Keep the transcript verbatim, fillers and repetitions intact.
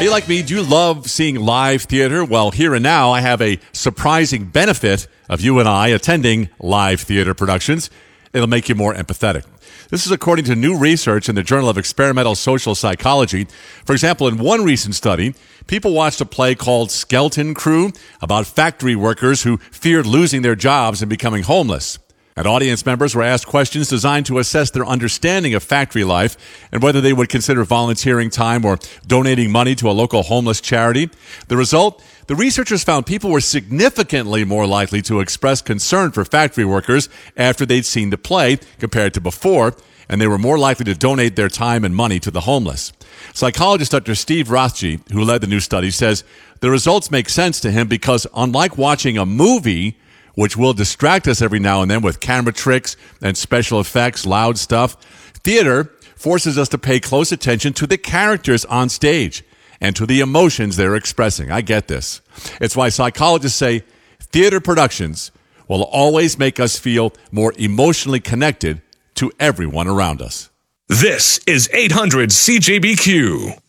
Are you like me? Do you love seeing live theater? Well, here and now, I have a surprising benefit of you and I attending live theater productions. It'll make you more empathetic. This is according to new research in the Journal of Experimental Social Psychology. For example, in one recent study, people watched a play called Skeleton Crew about factory workers who feared losing their jobs and becoming homeless. And audience members were asked questions designed to assess their understanding of factory life and whether they would consider volunteering time or donating money to a local homeless charity. The result? The researchers found people were significantly more likely to express concern for factory workers after they'd seen the play compared to before, and they were more likely to donate their time and money to the homeless. Psychologist Doctor Steve Rothji, who led the new study, says the results make sense to him because unlike watching a movie, which will distract us every now and then with camera tricks and special effects, loud stuff, theater forces us to pay close attention to the characters on stage and to the emotions they're expressing. I get this. It's why psychologists say theater productions will always make us feel more emotionally connected to everyone around us. This is eight hundred C J B Q.